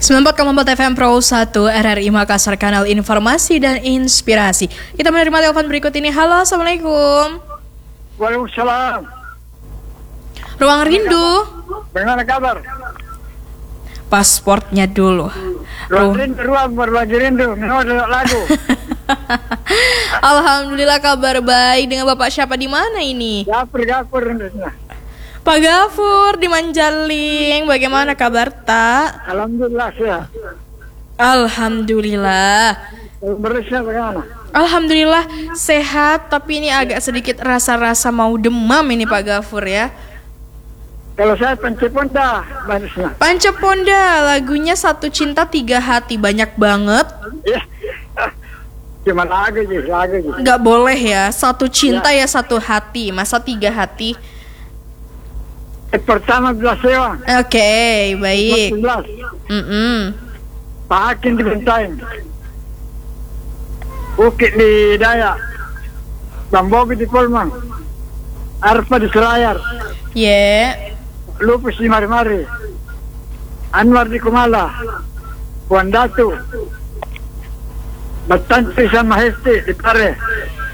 94,4 FM Pro 1 RRI Makassar, kanal informasi dan inspirasi. Kita menerima telepon berikut ini. Halo, Assalamualaikum. Waalaikumsalam. Ruang Rindu. Bagaimana kabar? Pasportnya dulu. Ruang berbagi rindu. Menurut lagu. Alhamdulillah kabar baik. Dengan Bapak siapa di mana ini? Gafur. Pak Gafur di Manjaling. Bagaimana kabar tak? Alhamdulillah sehat. Alhamdulillah. Berisnya bagaimana? Alhamdulillah sehat, tapi ini agak sedikit rasa-rasa mau demam ini Pak Gafur ya. Kalau saya Panceponda barisnya. Panceponda, lagunya Satu Cinta Tiga Hati, banyak banget. Iya. Cuma lagu. Nggak boleh ya, satu cinta ya satu hati, masa tiga hati. Pertama belas sewa. Oke, baik. 11. Pak Hakim di Benteng. Bukit di Dayak. Bang Bobi di Polman. Arfa di Selayar. Lupus di Mari-Mari. Anwar di Kumala. Puan Datu. Batanti sama Hesti di Pare.